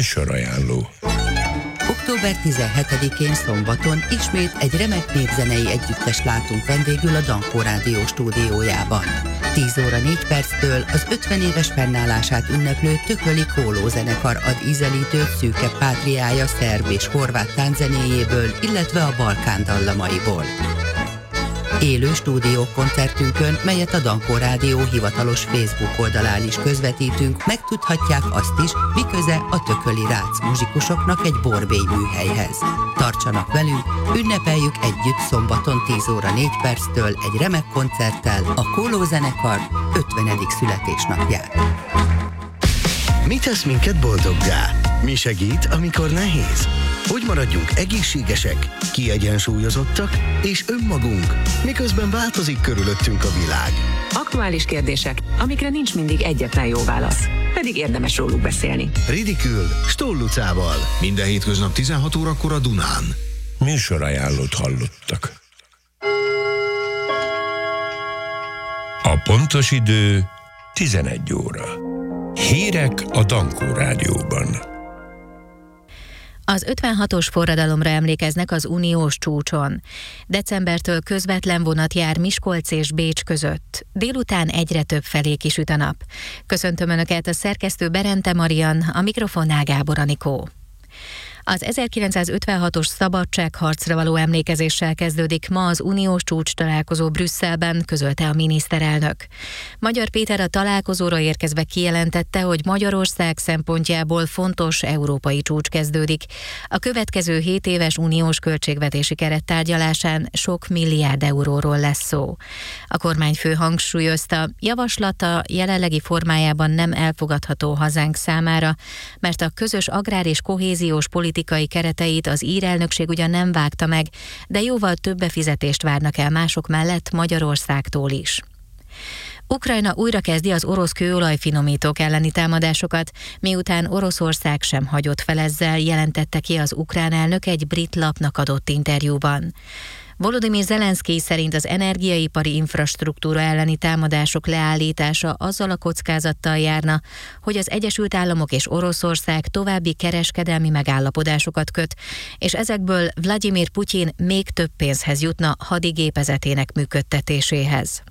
Műsorajánló. Október 17-én szombaton ismét egy remek népzenei együttes látunk vendégül a Dankó Rádió stúdiójában. 10 óra 4 perctől az 50 éves fennállását ünneplő Tököli Kóló zenekar ad ízelítőt Szűke Pátriája szerb és horvát tánczenéjéből, illetve a Balkán dallamaiból. Élő stúdiókoncertünkön, melyet a Dankó Rádió hivatalos Facebook oldalán is közvetítünk, megtudhatják azt is, mi köze a tököli rác muzsikusoknak egy borbély műhelyhez. Tartsanak velünk, ünnepeljük együtt szombaton 10 óra 4 perctől egy remek koncerttel a Kóló zenekar 50. születésnapját. Mi tesz minket boldoggá? Mi segít, amikor nehéz? Hogy maradjunk egészségesek, kiegyensúlyozottak és önmagunk, miközben változik körülöttünk a világ. Aktuális kérdések, amikre nincs mindig egyetlen jó válasz, pedig érdemes róluk beszélni. Ridikül, Stoll Lucával. Minden hétköznap 16 órakor a Dunán. Műsorajánlót hallottak. A pontos idő 11 óra. Hírek a Dankó Rádióban. Az 56-os forradalomra emlékeznek az uniós csúcson. Decembertől közvetlen vonat jár Miskolc és Bécs között. Délután egyre több felé kisüt a nap. Köszöntöm Önöket, a szerkesztő Berente Marian, a mikrofonnál Gábor Anikó. Az 1956-os szabadságharcra való emlékezéssel kezdődik ma az uniós csúcs találkozó Brüsszelben, közölte a miniszterelnök. Magyar Péter a találkozóra érkezve kijelentette, hogy Magyarország szempontjából fontos európai csúcs kezdődik. A következő 7 éves uniós költségvetési keret tárgyalásán sok milliárd euróról lesz szó. A kormányfő hangsúlyozta, javaslata jelenlegi formájában nem elfogadható hazánk számára, mert a közös agrár- és kohéziós politikai kereteit az ír elnökség ugyan nem vágta meg, de jóval több befizetést várnak el mások mellett Magyarországtól is. Ukrajna újra kezdi az orosz kőolajfinomítók elleni támadásokat, miután Oroszország sem hagyott fel ezzel, jelentette ki az ukrán elnök egy brit lapnak adott interjúban. Volodymyr Zelenszkij szerint az energiaipari infrastruktúra elleni támadások leállítása azzal a kockázattal járna, hogy az Egyesült Államok és Oroszország további kereskedelmi megállapodásokat köt, és ezekből Vladimir Putyin még több pénzhez jutna hadigépezetének működtetéséhez.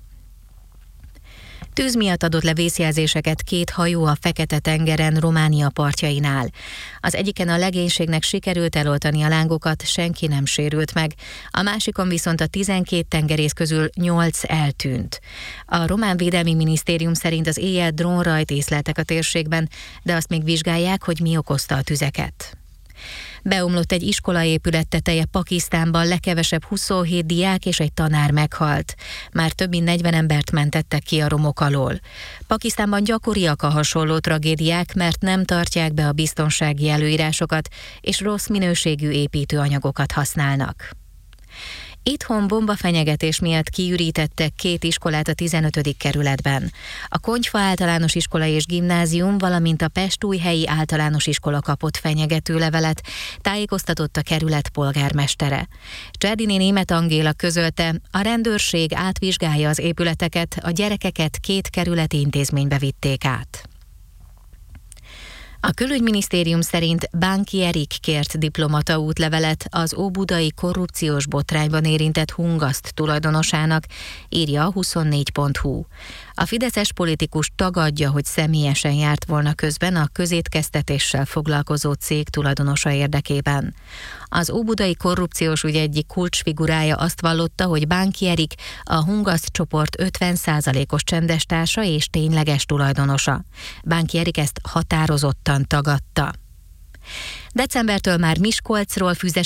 Tűz miatt adott le vészjelzéseket 2 hajó a Fekete-tengeren Románia partjainál. Az egyiken a legénységnek sikerült eloltani a lángokat, senki nem sérült meg, a másikon viszont a 12 tengerész közül 8 eltűnt. A román védelmi minisztérium szerint az éjjel drónrajt észleltek a térségben, de azt még vizsgálják, hogy mi okozta a tüzeket. Beomlott egy iskolaépület teteje Pakisztánban, legkevesebb 27 diák és egy tanár meghalt. Már több mint 40 embert mentettek ki a romok alól. Pakisztánban gyakoriak a hasonló tragédiák, mert nem tartják be a biztonsági előírásokat, és rossz minőségű építőanyagokat használnak. Itthon bombafenyegetés miatt kiürítettek 2 iskolát a 15. kerületben. A Konyfa általános iskola és gimnázium, valamint a Pestújhelyi általános iskola kapott fenyegető levelet, tájékoztatott a kerület polgármestere. Cserdiné Németh Angéla közölte, a rendőrség átvizsgálja az épületeket, a gyerekeket 2 kerületi intézménybe vitték át. A külügyminisztérium szerint Bánki Erik kért diplomata útlevelet az óbudai korrupciós botrányban érintett Hungaszt tulajdonosának, írja a 24.hu. A fideszes politikus tagadja, hogy személyesen járt volna közben a közétkeztetéssel foglalkozó cég tulajdonosa érdekében. Az óbudai korrupciós ügy egyik kulcsfigurája azt vallotta, hogy Bánki Erik a Hungaszt csoport 50%-os csendestársa és tényleges tulajdonosa. Bánki Erik ezt határozottan tagadta. Decembertől már Miskolcról,